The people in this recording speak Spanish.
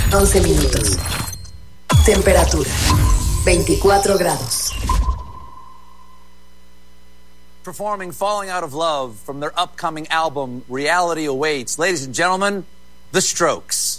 11 minutos. Temperatura, 24 grados. Performing Falling Out of Love from their upcoming album, Reality Awaits. Ladies and gentlemen, The Strokes.